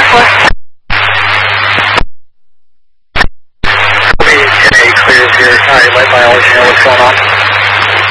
Clear here. Alright, let my all know what's going on.